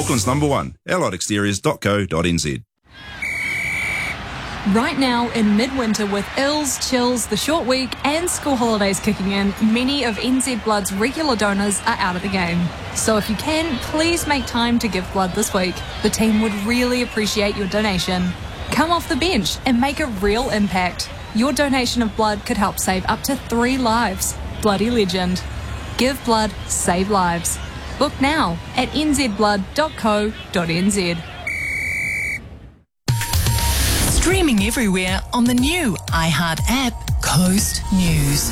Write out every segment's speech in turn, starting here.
Auckland's #1, alliedexteriors.co.nz. Right now, in midwinter, with ills, chills, the short week and school holidays kicking in, many of NZ Blood's regular donors are out of the game. So if you can, please make time to give blood this week. The team would really appreciate your donation. Come off the bench and make a real impact. Your donation of blood could help save up to 3 lives. Bloody legend. Give blood, save lives. Book now at nzblood.co.nz. Streaming everywhere on the new iHeart app, Coast News.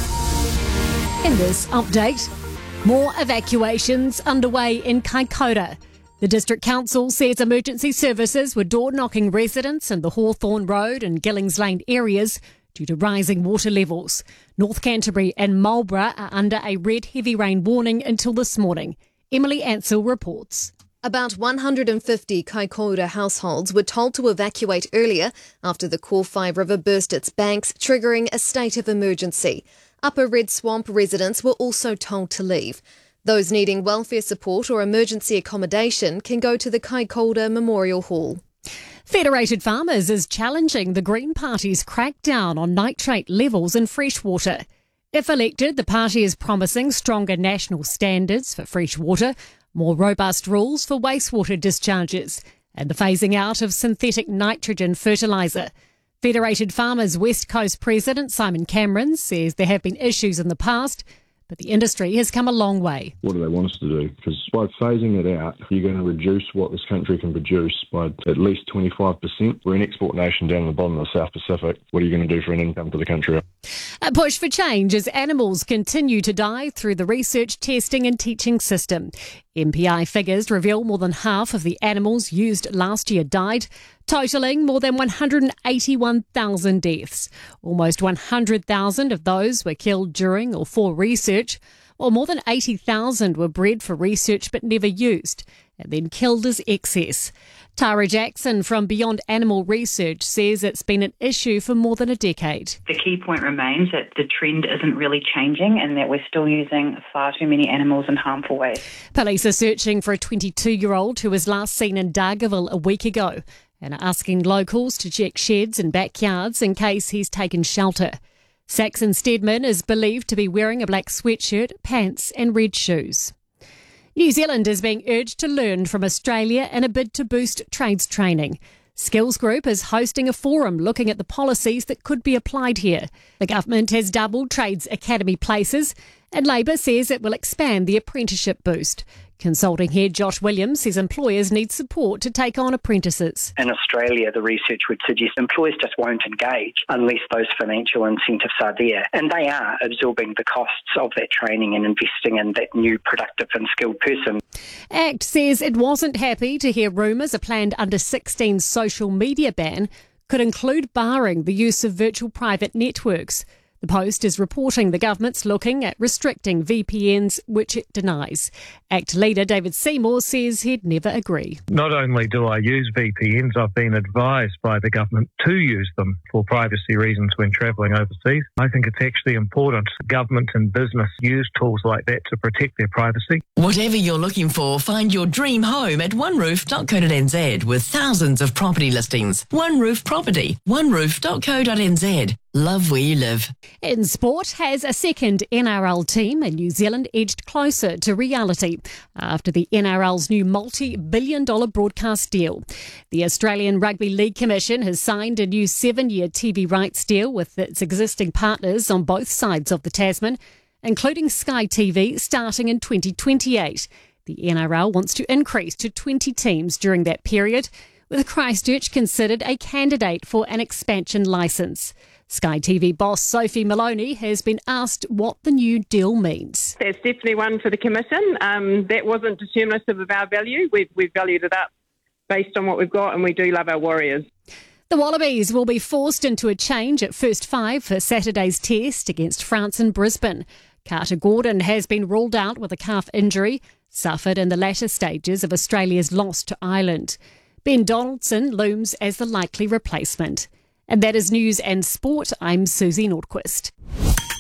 In this update, more evacuations underway in Kaikoura. The District Council says emergency services were door-knocking residents in the Hawthorne Road and Gillings Lane areas due to rising water levels. North Canterbury and Marlborough are under a red heavy rain warning until this morning. Emily Ansell reports. About 150 Kaikoura households were told to evacuate earlier after the Kōwhai River burst its banks, triggering a state of emergency. Upper Red Swamp residents were also told to leave. Those needing welfare support or emergency accommodation can go to the Kaikoura Memorial Hall. Federated Farmers is challenging the Green Party's crackdown on nitrate levels in freshwater. If elected, the party is promising stronger national standards for fresh water, more robust rules for wastewater discharges, and the phasing out of synthetic nitrogen fertiliser. Federated Farmers West Coast President Simon Cameron says there have been issues in the past, but the industry has come a long way. What do they want us to do? Because by phasing it out, you're going to reduce what this country can produce by at least 25%. We're an export nation down at the bottom of the South Pacific. What are you going to do for an income to the country? A push for change as animals continue to die through the research, testing and teaching system. MPI figures reveal more than half of the animals used last year died, totalling more than 181,000 deaths. Almost 100,000 of those were killed during or for research, while more than 80,000 were bred for research but never used, and then killed as excess. Tara Jackson from Beyond Animal Research says it's been an issue for more than a decade. The key point remains that the trend isn't really changing and that we're still using far too many animals in harmful ways. Police are searching for a 22-year-old who was last seen in Dargaville a week ago and are asking locals to check sheds and backyards in case he's taken shelter. Saxon Stedman is believed to be wearing a black sweatshirt, pants and red shoes. New Zealand is being urged to learn from Australia in a bid to boost trades training. Skills Group is hosting a forum looking at the policies that could be applied here. The government has doubled Trades Academy places, and Labor says it will expand the apprenticeship boost. Consulting head Josh Williams says employers need support to take on apprentices. In Australia, the research would suggest employers just won't engage unless those financial incentives are there. And they are absorbing the costs of that training and investing in that new productive and skilled person. ACT says it wasn't happy to hear rumours a planned under-16 social media ban could include barring the use of virtual private networks. The Post is reporting the government's looking at restricting VPNs, which it denies. ACT leader David Seymour says he'd never agree. Not only do I use VPNs, I've been advised by the government to use them for privacy reasons when travelling overseas. I think it's actually important government and business use tools like that to protect their privacy. Whatever you're looking for, find your dream home at oneroof.co.nz with thousands of property listings. One Roof Property, oneroof.co.nz. Love where you live. In sport, has a second NRL team in New Zealand edged closer to reality after the NRL's new multi-billion-dollar broadcast deal. The Australian Rugby League Commission has signed a new 7-year TV rights deal with its existing partners on both sides of the Tasman, including Sky TV, starting in 2028. The NRL wants to increase to 20 teams during that period, with Christchurch considered a candidate for an expansion licence. Sky TV boss Sophie Maloney has been asked what the new deal means. That's definitely one for the Commission. That wasn't determinative of our value. We've valued it up based on what we've got, and we do love our Warriors. The Wallabies will be forced into a change at first 5 for Saturday's test against France in Brisbane. Carter Gordon has been ruled out with a calf injury, suffered in the latter stages of Australia's loss to Ireland. Ben Donaldson looms as the likely replacement. And that is news and sport. I'm Susie Nordquist.